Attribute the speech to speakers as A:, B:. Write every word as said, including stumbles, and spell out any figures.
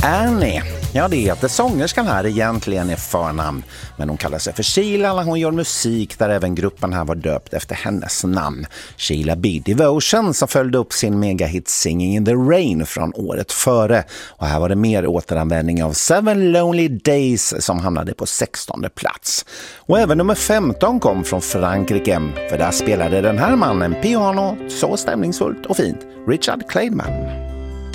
A: Annie. Ja, det heter sångerskan här egentligen är förnamn. Men hon kallar sig för Sheila när hon gör musik där även gruppen här var döpt efter hennes namn. Sheila B. Devotion som följde upp sin megahit Singing in the Rain från året före. Och här var det mer återanvändning av Seven Lonely Days som hamnade på sextonde plats. Och även nummer femton kom från Frankrike. För där spelade den här mannen piano så stämningsfullt och fint. Richard Clayman.